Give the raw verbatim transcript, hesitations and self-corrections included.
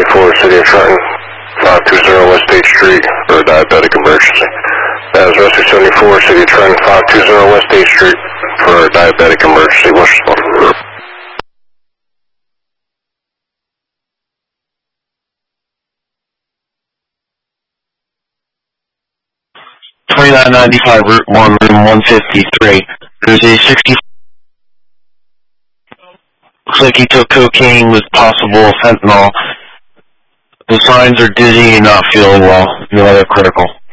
seventy-four, City of Trenton, five two zero West eighth Street for a diabetic emergency. That is Rescue seventy-four, City of Trenton, five two zero West eighth Street for a diabetic emergency. What's your twenty-nine ninety-five Route one, room one fifty-three. There's a sixty. Looks like he took cocaine with possible fentanyl. The signs are dizzy and not feeling well. No other critical.